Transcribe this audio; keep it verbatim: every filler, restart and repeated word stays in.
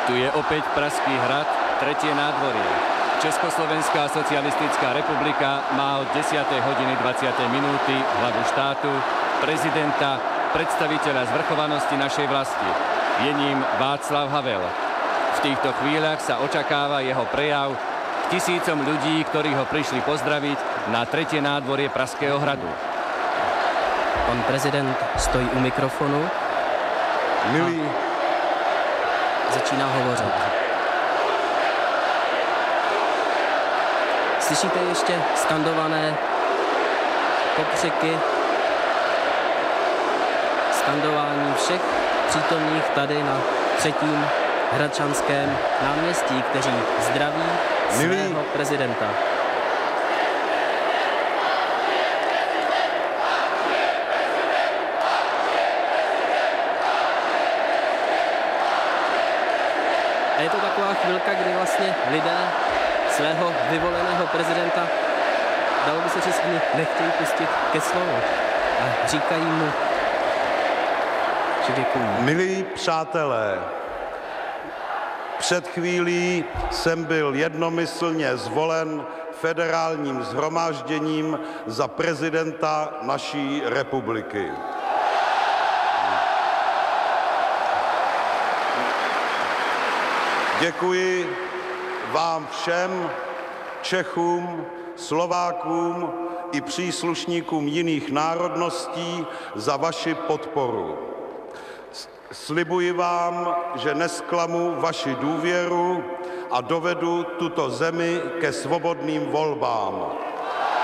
Tu je opäť Pražský hrad, tretie nádvorie. Československá socialistická republika má od desiatej hodiny dvadsiatej minúty hlavu štátu, prezidenta, predstaviteľa zvrchovanosti našej vlasti. Je ním Václav Havel. V týchto chvíľach sa očakáva jeho prejav k tisícom ľudí, ktorí ho prišli pozdraviť na tretie nádvorie Pražského hradu. Pan prezident stojí u mikrofonu. Milí. Začíná hovořit. Slyšíte ještě skandované pokřiky, skandování všech přítomných tady na třetím Hradčanském náměstí, kteří zdraví svého prezidenta. A je to taková chvilka, kdy vlastně lidé svého vyvoleného prezidenta, dalo by se říct, ani nechtějí pustit ke slovu a říkají mu, že děkují. Milí přátelé, před chvílí jsem byl jednomyslně zvolen federálním shromážděním za prezidenta naší republiky. Děkuji vám všem, Čechům, Slovákům i příslušníkům jiných národností za vaši podporu. Slibuji vám, že nesklamu vaši důvěru a dovedu tuto zemi ke svobodným volbám.